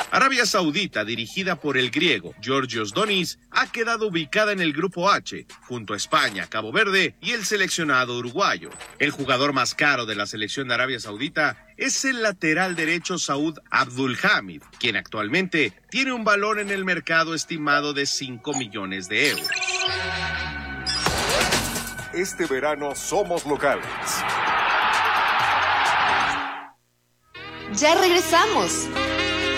Arabia Saudita, dirigida por el griego Georgios Donis, ha quedado ubicada en el grupo H, junto a España, Cabo Verde y el seleccionado uruguayo. El jugador más caro de la selección de Arabia Saudita es el lateral derecho Saud Abdulhamid, quien actualmente tiene un valor en el mercado estimado de 5 millones de euros. Este verano somos locales. Ya regresamos.